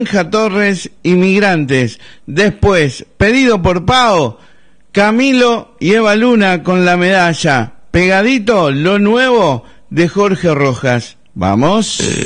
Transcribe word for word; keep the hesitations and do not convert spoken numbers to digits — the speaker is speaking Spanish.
Torres, Inmigrantes. Después, pedido por Pao, Camilo y Eva Luna con la medalla. Pegadito, lo nuevo de Jorge Rojas. Vamos.